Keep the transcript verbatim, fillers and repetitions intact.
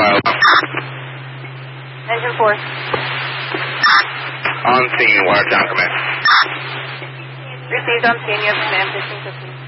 file. Engine four. On scene, wire down command. Received on scene, you have command fifteen fifteen.